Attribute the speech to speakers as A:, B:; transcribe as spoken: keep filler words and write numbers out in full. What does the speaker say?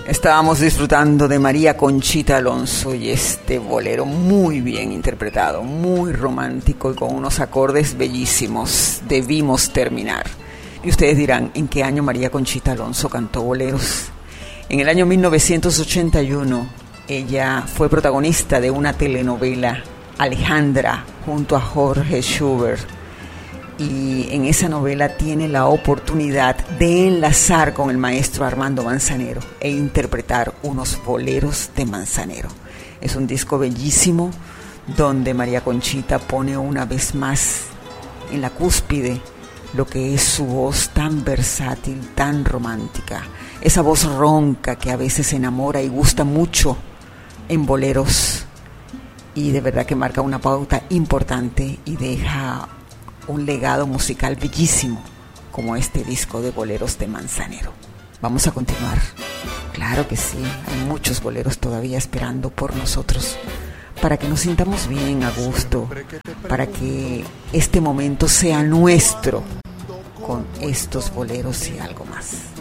A: Estábamos disfrutando de María Conchita Alonso y este bolero muy bien interpretado, muy romántico y con unos acordes bellísimos. Debimos terminar. Y ustedes dirán, ¿en qué año María Conchita Alonso cantó boleros? En el año mil novecientos ochenta y uno, ella fue protagonista de una telenovela, Alejandra, junto a Jorge Schubert. Y en esa novela tiene la oportunidad de enlazar con el maestro Armando Manzanero e interpretar unos boleros de Manzanero. Es un disco bellísimo donde María Conchita pone una vez más en la cúspide lo que es su voz tan versátil, tan romántica. Esa voz ronca que a veces enamora y gusta mucho en boleros. Y de verdad que marca una pauta importante y deja un legado musical bellísimo como este disco de boleros de Manzanero. Vamos a continuar. Claro que sí, hay muchos boleros todavía esperando por nosotros para que nos sintamos bien, a gusto, para que este momento sea nuestro con estos boleros y algo más.